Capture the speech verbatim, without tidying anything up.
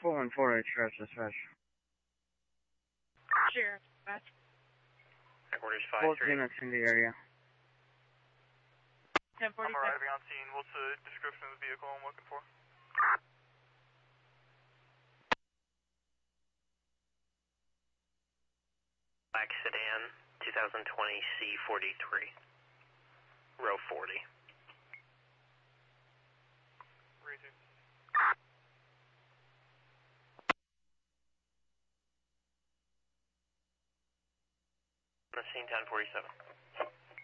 four one four eight, Sheriff's Dispatch. Sheriff, dispatch. Headquarters five Both three. units in the area. ten I'm forty-six. arriving on scene. What's the description of the vehicle I'm looking for? Black sedan, twenty twenty C forty-three. Row forty. Raising. On the scene ten forty-seven.